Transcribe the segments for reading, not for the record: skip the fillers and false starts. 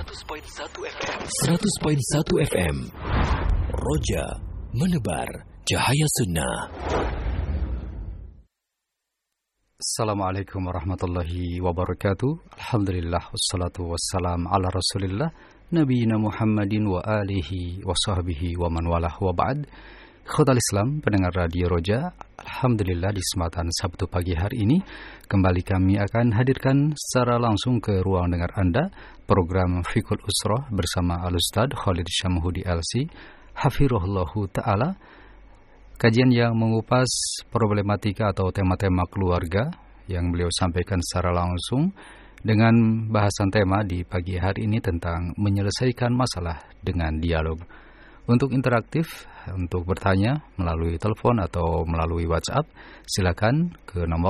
100.1 FM. Roja menebar cahaya sunnah. Assalamualaikum warahmatullahi wabarakatuh. Alhamdulillah wassalatu wassalam ala Rasulillah nabiyina Muhammadin wa alihi wa sahbihi wa man walah wa ba'd. Khotal Islam, pendengar Radio Roja, alhamdulillah di kesempatan Sabtu pagi hari ini kembali kami akan hadirkan secara langsung ke ruang dengar Anda program Fiqhul Usrah bersama Al-Ustaz Khalid Syamhudi LC Hafirullahu Ta'ala. Kajian yang mengupas problematika atau tema-tema keluarga yang beliau sampaikan secara langsung dengan bahasan tema di pagi hari ini tentang menyelesaikan masalah dengan dialog. Untuk interaktif, untuk bertanya melalui telepon atau melalui WhatsApp, silakan ke nomor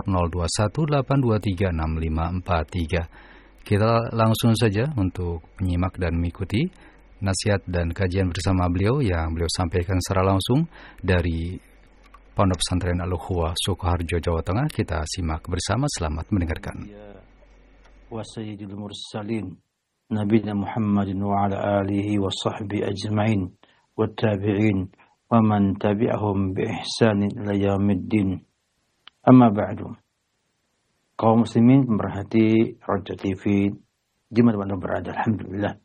0218236543. Kita langsung saja untuk menyimak dan mengikuti nasihat dan kajian bersama beliau yang beliau sampaikan secara langsung dari Pondok Pesantren Al-Ukhuwah Sukoharjo, Jawa Tengah. Kita simak bersama, selamat mendengarkan. Wa sayyidil mursalin nabiyina Muhammadin wa ala alihi wa sahbihi ajma'in wa tabi'in wa man tabi'ahum bi ihsanin ila yaumiddin. Amma ba'du. Kaum muslimin pemerhati Roja TV di mana-mana berada, alhamdulillah.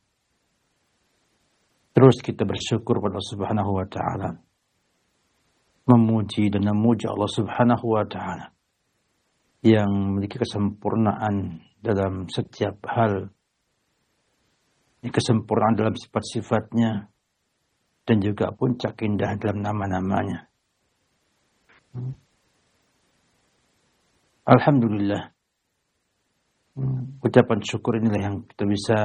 Terus kita bersyukur kepada Allah Subhanahu wa taala. Memuji dan memuji Allah Subhanahu wa taala yang memiliki kesempurnaan dalam setiap hal. Kesempurnaan dalam sifat-sifatnya dan juga puncak indah dalam nama-namanya. Alhamdulillah. Ucapan syukur inilah yang kita bisa